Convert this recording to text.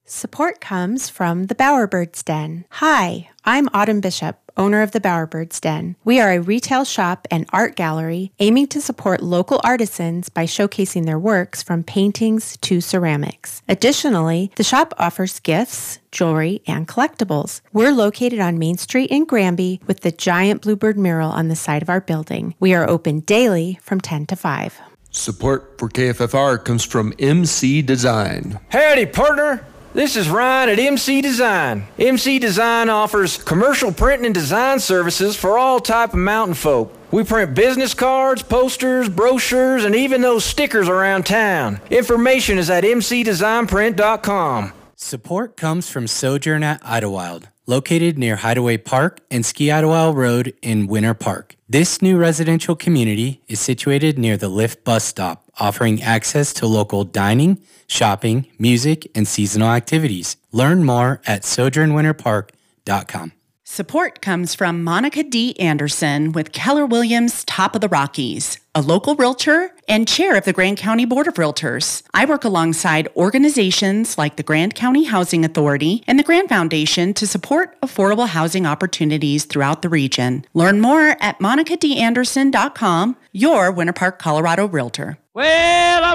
Support comes from the Bowerbirds Den. Hi, I'm Autumn Bishop, owner of the Bowerbirds Den. We are a retail shop and art gallery aiming to support local artisans by showcasing their works from paintings to ceramics. Additionally, the shop offers gifts, jewelry, and collectibles. We're located on Main Street in Granby with the giant bluebird mural on the side of our building. We are open daily from 10 to 5. Support for KFFR comes from MC Design. Howdy, partner. This is Ryan at MC Design. MC Design offers commercial printing and design services for all type of mountain folk. We print business cards, posters, brochures, and even those stickers around town. Information is at mcdesignprint.com. Support comes from Sojourn at Idlewild, located near Hideaway Park and Ski Idlewild Road in Winter Park. This new residential community is situated near the Lyft bus stop, offering access to local dining, shopping, music, and seasonal activities. Learn more at sojournwinterpark.com. Support comes from Monica D. Anderson with Keller Williams Top of the Rockies, a local realtor and chair of the Grand County Board of Realtors. I work alongside organizations like the Grand County Housing Authority and the Grand Foundation to support affordable housing opportunities throughout the region. Learn more at monicadanderson.com, your Winter Park, Colorado realtor. Well,